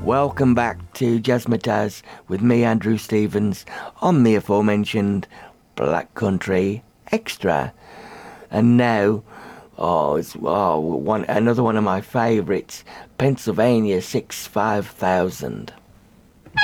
Welcome back to Jazzmatazz with me, Andrew Stevens, on the aforementioned Black Country Extra. And now, another one of my favourites, Pennsylvania 65000.